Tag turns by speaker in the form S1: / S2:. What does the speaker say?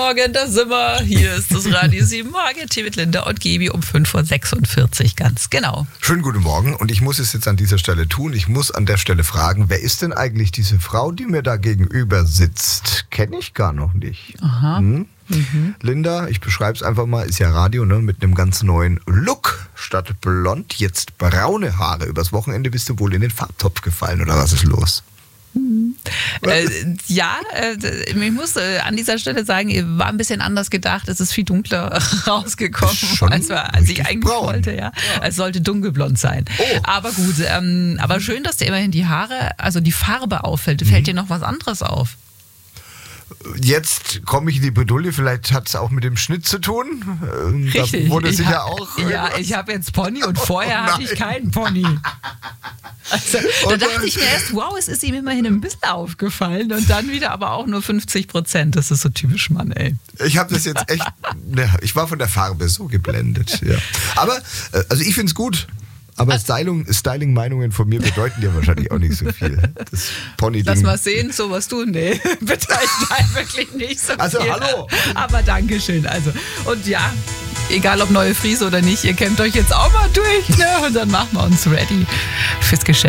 S1: Morgen, da sind wir. Hier ist das Radio 7 Morgen, Tee mit Linda und Gibi um 5.46 Uhr, ganz genau.
S2: Schönen guten Morgen und ich muss es jetzt an dieser Stelle tun. Ich muss an der Stelle fragen, wer ist denn eigentlich diese Frau, die mir da gegenüber sitzt? Kenne ich gar noch nicht.
S1: Aha.
S2: Linda, ich beschreibe es einfach mal, ist ja Radio, ne, mit einem ganz neuen Look. Statt blond, jetzt braune Haare. Übers Wochenende bist du wohl in den Farbtopf gefallen, oder was ist los?
S1: Ich muss an dieser Stelle sagen, war ein bisschen anders gedacht. Es ist viel dunkler rausgekommen, als ich eigentlich wollte. Ja. Es sollte dunkelblond sein.
S2: Oh.
S1: Aber gut, aber schön, dass dir immerhin die Haare, also die Farbe auffällt. Fällt dir noch was anderes auf?
S2: Jetzt komme ich in die Bredouille, vielleicht hat es auch mit dem Schnitt zu tun.
S1: Richtig.
S2: Da wurde sicher auch.
S1: Ja, ich habe jetzt Pony und vorher hatte ich keinen Pony. Also, da dachte ich mir erst, wow, es ist ihm immerhin ein bisschen aufgefallen und dann wieder aber auch nur 50%. Das ist so typisch Mann, ey.
S2: Ich habe das jetzt echt, ich war von der Farbe so geblendet. Ja. Aber, also ich finde es gut. Aber Styling-Meinungen von mir bedeuten dir wahrscheinlich auch nicht so viel. Das Pony-Ding.
S1: Lass mal sehen, sowas du, nee, bedeuten wirklich nicht so viel.
S2: Also, hallo.
S1: Aber Dankeschön. Also, und ja, egal ob neue Frise oder nicht, ihr kämmt euch jetzt auch mal durch, ne? Und dann machen wir uns ready fürs Geschäft.